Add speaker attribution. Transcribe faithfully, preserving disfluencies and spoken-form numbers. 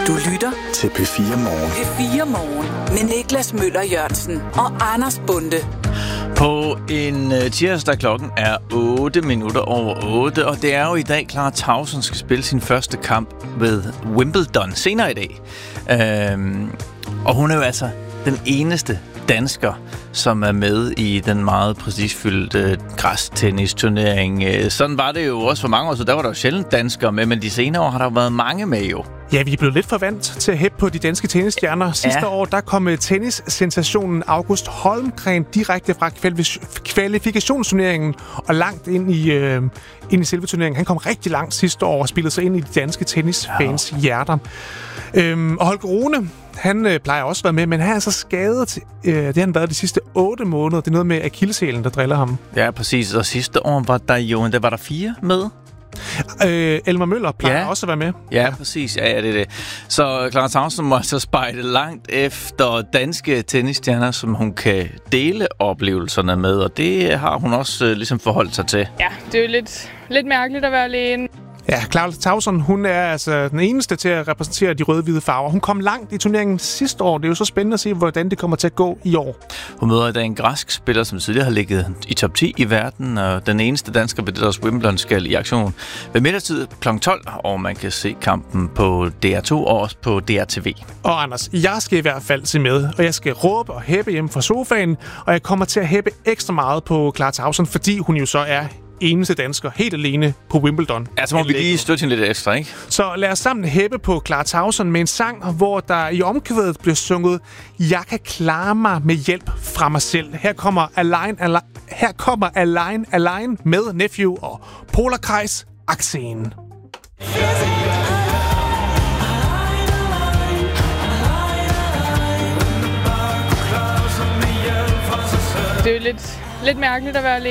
Speaker 1: Du lytter
Speaker 2: til P fire Morgen.
Speaker 1: P fire Morgen med Niklas Møller Jørgensen og Anders Bonde.
Speaker 3: På en uh, tirsdag klokken er otte minutter over otte, og det er jo i dag Clara Tauson skal spille sin første kamp ved Wimbledon senere i dag. Øhm, og hun er jo altså den eneste dansker, som er med i den meget prestigefyldte græstennisturnering. Sådan var det jo også for mange år, så der var der jo sjældent danskere med, men de senere år har der jo været mange med jo.
Speaker 4: Ja, vi er blevet lidt for vant til at hæppe på de danske tennisstjerner. Sidste ja. år, der kom tennissensationen August Holmgren direkte fra kvalifikationsturneringen og langt ind i, øh, ind i selve turneringen. Han kom rigtig langt sidste år og spillede sig ind i de danske tennisfans ja. hjerter. Øhm, og Holger Rune, han øh, plejer også at være med, men han er så skadet. Øh, det har han været de sidste otte måneder. Det er noget med akilleshælen, der driller ham.
Speaker 3: Ja, præcis. Og sidste år var der jo der var der fire med.
Speaker 4: Øh, Elmer Møller plejer
Speaker 3: ja.
Speaker 4: også at være med.
Speaker 3: Ja, ja. præcis. Ja, ja, det er det. Så Clara Tauson må altså spejde langt efter danske tennisstjerner, som hun kan dele oplevelserne med, og det har hun også øh, ligesom forholdt sig til.
Speaker 5: Ja, det er jo lidt, lidt mærkeligt at være alene.
Speaker 4: Ja, Clara Tauson, hun er altså den eneste til at repræsentere de røde-hvide farver. Hun kom langt i turneringen sidste år. Det er jo så spændende at se, hvordan det kommer til at gå i år.
Speaker 3: Hun møder i dag en græsk spiller, som tidligere har ligget i top ti i verden, og den eneste dansker ved det der Wimbledon skal i aktion ved midtertid klokken tolv, og man kan se kampen på D R to og også på D R T V.
Speaker 4: Og Anders, jeg skal i hvert fald se med, og jeg skal råbe og hæppe hjemme fra sofaen, og jeg kommer til at hæppe ekstra meget på Clara Tauson, fordi hun jo så er eneste dansker helt alene på Wimbledon.
Speaker 3: Ja, så må vi lige støtte hende lidt ekstra, ikke?
Speaker 4: Så lad os sammen hæppe på Clara Tauson med en sang, hvor der i omkvædet bliver sunget "Jeg kan klare mig med hjælp fra mig selv". Her kommer Align, Align, her kommer Align, Align med Nephew og Polarkreis Axen.
Speaker 5: Det er jo lidt, lidt mærkeligt at være alene.